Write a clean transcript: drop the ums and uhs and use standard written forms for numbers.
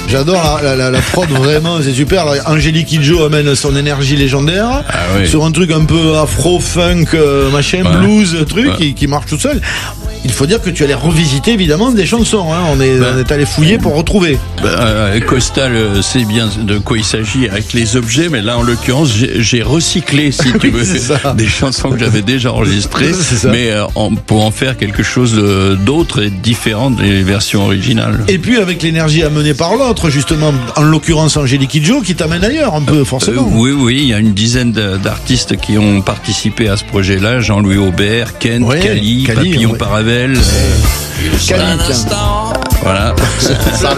J'adore la prod, vraiment, c'est super. Alors, Angélique Kidjo amène son énergie légendaire sur un truc un peu afro-funk, blues, qui marche tout seul. Il faut dire que tu allais revisiter évidemment des chansons. Hein. On est allé fouiller pour retrouver. Costal sait bien de quoi il s'agit avec les objets, mais là en l'occurrence j'ai recyclé, si tu veux, des chansons que j'avais déjà enregistrées, mais pour en faire quelque chose d'autre et différent des versions originales. Et puis avec l'énergie amenée par l'autre, justement, en l'occurrence Angélique Kidjo, qui t'amène ailleurs un peu forcément. Oui, il y a une dizaine d'artistes qui ont participé à ce projet-là. Jean-Louis Aubert, Kent, Cali, Papillon Paravel. Cali, voilà. Ça